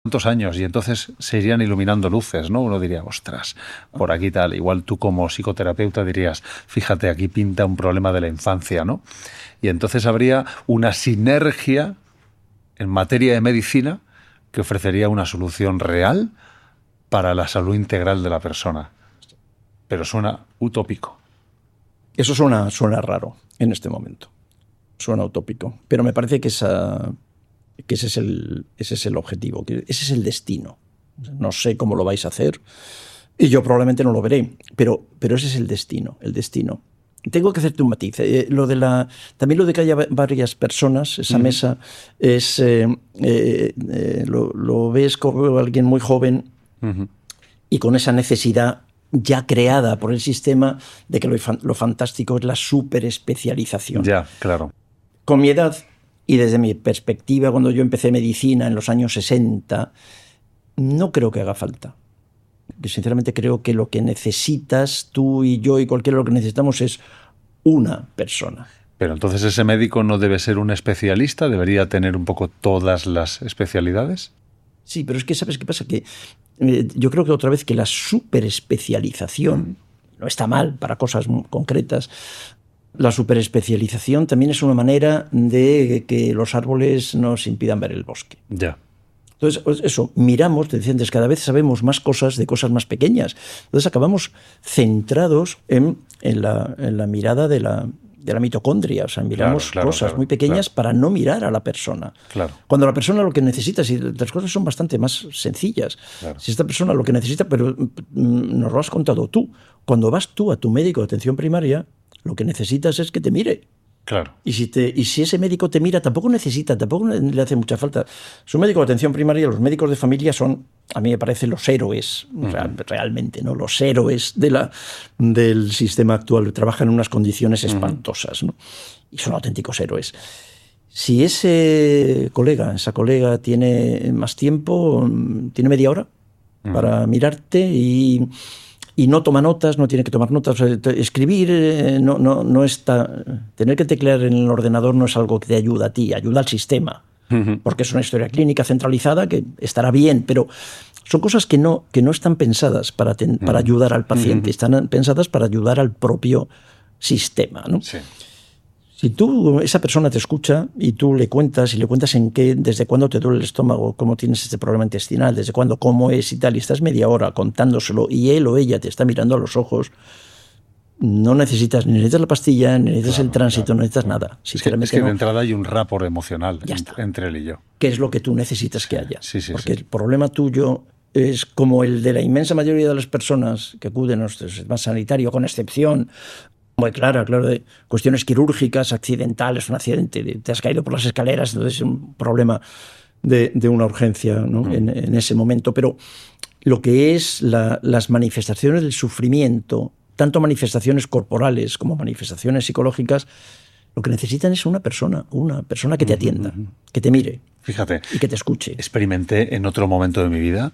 tantos años y entonces se irían iluminando luces, ¿no? Uno diría, ostras, por aquí tal. Igual tú como psicoterapeuta dirías, fíjate, aquí pinta un problema de la infancia, ¿no? Y entonces habría una sinergia en materia de medicina que ofrecería una solución real para la salud integral de la persona. Pero suena utópico. Eso suena raro en este momento. Suena utópico. Pero me parece que ese es el objetivo, que ese es el destino. No sé cómo lo vais a hacer y yo probablemente no lo veré, pero ese es el destino, el destino. Tengo que hacerte un matiz. También lo de que haya varias personas, esa mesa, es lo ves como alguien muy joven y con esa necesidad ya creada por el sistema de que lo fantástico es la superespecialización. Ya, claro. Con mi edad y desde mi perspectiva, cuando yo empecé medicina en los años 60, no creo que haga falta. Sinceramente creo que lo que necesitas tú y yo y cualquiera, lo que necesitamos es una persona. Pero entonces ese médico no debe ser un especialista, debería tener un poco todas las especialidades. Sí, pero es que ¿sabes qué pasa? Que yo creo que otra vez que la superespecialización no está mal para cosas concretas. La superespecialización también es una manera de que los árboles nos impidan ver el bosque. Ya. Entonces, eso, miramos, te decían, cada vez sabemos más cosas de cosas más pequeñas. Entonces acabamos centrados en la mirada de la mitocondria. O sea, miramos cosas muy pequeñas para no mirar a la persona. Claro. Cuando la persona lo que necesita, si las cosas son bastante más sencillas. Claro. Si esta persona lo que necesita, pero nos lo has contado tú, cuando vas tú a tu médico de atención primaria, lo que necesitas es que te mire. Claro. Y si ese médico te mira, tampoco le hace mucha falta. Su médico de atención primaria, los médicos de familia son, a mí me parece, los héroes, realmente, ¿no? Los héroes del sistema actual. Trabajan en unas condiciones espantosas, ¿no? Y son auténticos héroes. Si esa colega tiene más tiempo, tiene media hora para mirarte y no toma notas, no tiene que tomar notas. Escribir no está. Tener que teclear en el ordenador no es algo que te ayuda a ti, ayuda al sistema. Porque es una historia clínica centralizada que estará bien, pero son cosas que no están pensadas para ayudar al paciente, están pensadas para ayudar al propio sistema, ¿no? Sí. Si esa persona te escucha y tú le cuentas desde cuándo te duele el estómago, cómo tienes este problema intestinal, desde cuándo, cómo es y tal, y estás media hora contándoselo y él o ella te está mirando a los ojos, no necesitas la pastilla, ni necesitas el tránsito, no necesitas nada. Sinceramente, es que de entrada hay un rapport emocional entre él y yo. ¿Qué es lo que tú necesitas que haya? Sí, porque el problema tuyo es como el de la inmensa mayoría de las personas que acuden a nuestro sistema sanitario, con excepción muy claro, de cuestiones quirúrgicas, accidentales, un accidente, te has caído por las escaleras, entonces es un problema de una urgencia, ¿no? en ese momento. Pero lo que es las manifestaciones del sufrimiento, tanto manifestaciones corporales como manifestaciones psicológicas, lo que necesitan es una persona que te atienda, que te mire. Fíjate, y que te escuche. Experimenté en otro momento de mi vida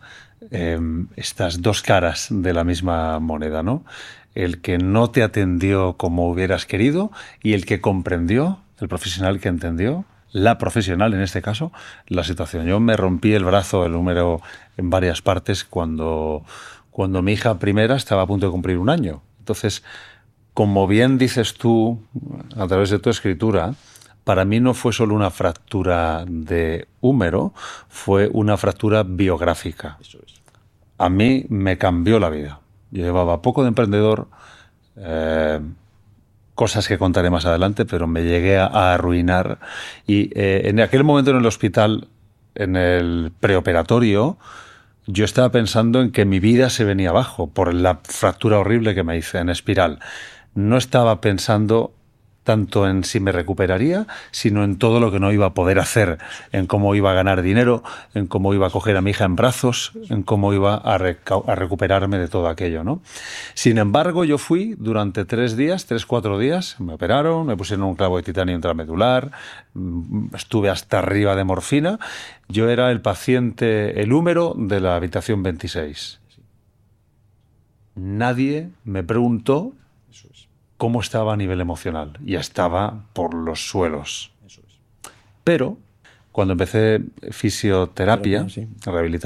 estas dos caras de la misma moneda, ¿no? El que no te atendió como hubieras querido y el que comprendió, el profesional que entendió, la profesional en este caso, la situación. Yo me rompí el brazo, el húmero en varias partes cuando mi hija primera estaba a punto de cumplir 1 año. Entonces, como bien dices tú a través de tu escritura, para mí no fue solo una fractura de húmero, fue una fractura biográfica. Eso es. A mí me cambió la vida. Yo llevaba poco de emprendedor, cosas que contaré más adelante, pero me llegué a arruinar. Y en aquel momento en el hospital, en el preoperatorio, yo estaba pensando en que mi vida se venía abajo por la fractura horrible que me hice en espiral. No estaba pensando tanto en si me recuperaría, sino en todo lo que no iba a poder hacer, en cómo iba a ganar dinero, en cómo iba a coger a mi hija en brazos, en cómo iba a recuperarme de todo aquello, ¿no? Sin embargo, yo fui durante 4 días, me operaron, me pusieron un clavo de titanio intramedular, estuve hasta arriba de morfina. Yo era el paciente, el húmero de la habitación 26. Nadie me preguntó cómo estaba a nivel emocional, y estaba por los suelos. Eso es. Pero cuando empecé fisioterapia, Sí. rehabilitación,